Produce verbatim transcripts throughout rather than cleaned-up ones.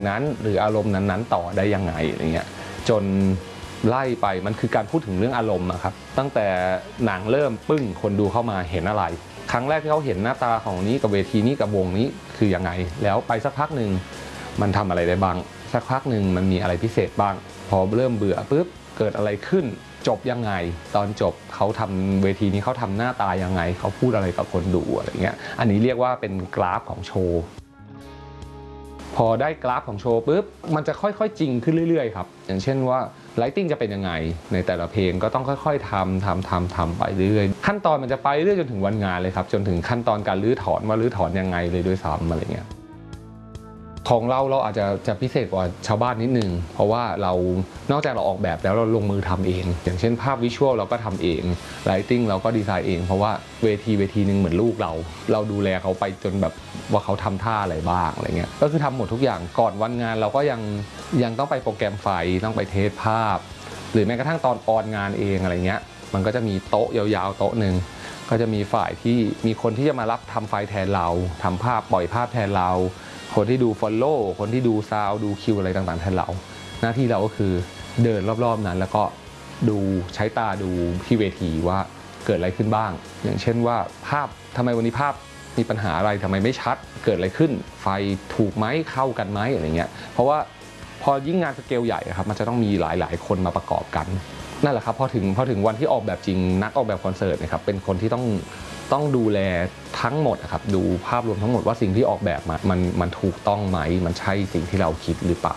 นั้นหรืออารมณ์นั้นๆต่อได้ยังไงอะไรเงี้ยจนไล่ไปมันคือการพูดถึงเรื่องอารมณ์อะครับตั้งแต่หนังเริ่มปึ้งคนดูเข้ามาเห็นอะไรครั้งแรกที่เขาเห็นหน้าตาของนี้กับเวทีนี้กับวงนี้คือยังไงแล้วไปสักพักหนึ่งมันทำอะไรได้บ้างสักพักหนึ่งมันมีอะไรพิเศษบ้างพอเริ่มเบื่อปุ๊บเกิดอะไรขึ้นจบยังไงตอนจบเขาทำเวทีนี้เขาทำหน้าตายังไงเขาพูดอะไรกับคนดูอะไรเงี้ยอันนี้เรียกว่าเป็นกราฟของโชว์พอได้กราฟของโชว์ปุ๊บมันจะค่อยๆจริงขึ้นเรื่อยๆครับอย่างเช่นว่าไลท์ติ้งจะเป็นยังไงในแต่ละเพลงก็ต้องค่อยๆทำทำทำทำไปเรื่อยๆขั้นตอนมันจะไปเรื่อยจนถึงวันงานเลยครับจนถึงขั้นตอนการรื้อถอนว่ารื้อถอนยังไงเลยด้วยซ้ำอะไรเงี้ยของเราเราอาจจะจะพิเศษกว่าชาวบ้านนิดนึงเพราะว่าเรานอกจากเราออกแบบแล้วเราลงมือทำเองอย่างเช่นภาพวิชวลเราก็ทำเองไลท์ติ้งเราก็ดีไซน์เองเพราะว่าเวทีเวทีนึงเหมือนลูกเราเราดูแลเขาไปจนแบบว่าเขาทำท่าอะไรบ้างอะไรเงี้ยก็คือทำหมดทุกอย่างก่อนวันงานเราก็ยังยังต้องไปโปรแกรมไฟต้องไปเทสภาพหรือแม้กระทั่งตอนออนงานเองอะไรเงี้ยมันก็จะมีโต๊ะยาวๆโต๊ะหนึ่งก็จะมีฝ่ายที่มีคนที่จะมารับทำไฟแทนเราทำภาพปล่อยภาพแทนเราคนที่ดู follow คนที่ดูซาวดูคิวอะไรต่างๆแทนเราหน้าที่เราก็คือเดินรอบๆนั้นแล้วก็ดูใช้ตาดูที่เวทีว่าเกิดอะไรขึ้นบ้างอย่างเช่นว่าภาพทำไมวันนี้ภาพมีปัญหาอะไรทำไมไม่ชัดเกิดอะไรขึ้นไฟถูกไหมเข้ากันไหมอะไรเงี้ยเพราะว่าพอยิ่งงานสเกลใหญ่ครับมันจะต้องมีหลายๆคนมาประกอบกันนั่นแหละครับพอถึงพอถึงวันที่ออกแบบจริงนักออกแบบคอนเสิร์ตนะครับเป็นคนที่ต้องต้องดูแลทั้งหมดครับดูภาพรวมทั้งหมดว่าสิ่งที่ออกแบบมามันมันถูกต้องไหมมันใช่สิ่งที่เราคิดหรือเปล่า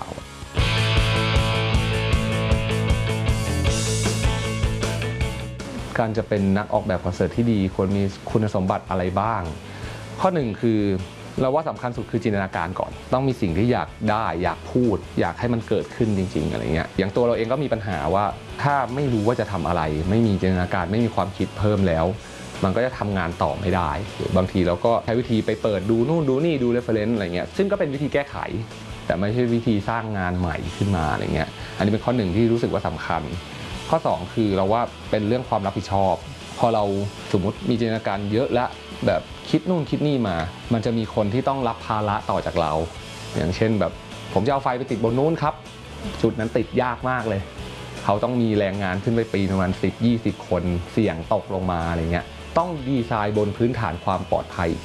การจะเป็นนักออกแบบคอนเสิร์ตที่ดีควรมีคุณสมบัติอะไรบ้างข้อหนึ่งคือเราว่าสำคัญสุดคือจินตนาการก่อนต้องมีสิ่งที่อยากได้อยากพูดอยากให้มันเกิดขึ้นจริงๆอะไรเงี้ยอย่างตัวเราเองก็มีปัญหาว่าถ้าไม่รู้ว่าจะทำอะไรไม่มีจินตนาการไม่มีความคิดเพิ่มแล้วมันก็จะทำงานต่อไม่ได้บางทีเราก็ใช้วิธีไปเปิดดูนู่นดูนี่ดูเรฟเฟอเรนซ์อะไรเงี้ยซึ่งก็เป็นวิธีแก้ไขแต่ไม่ใช่วิธีสร้างงานใหม่ขึ้นมาอะไรเงี้ยอันนี้เป็นข้อหนึ่งที่รู้สึกว่าสำคัญข้อสองคือเราว่าเป็นเรื่องความรับผิดชอบพอเราสมมติมีจินตนาการเยอะและแบบคิดนู่นคิดนี่มามันจะมีคนที่ต้องรับภาระต่อจากเราอย่างเช่นแบบผมจะเอาไฟไปติดบนนู้นครับจุดนั้นติดยากมากเลยเขาต้องมีแรงงานขึ้นไปปีประมาณสิบ ยี่สิบคนเสี่ยงตกลงมาอะไรเงี้ยต้องดีไซน์บนพื้นฐานความปลอดภัย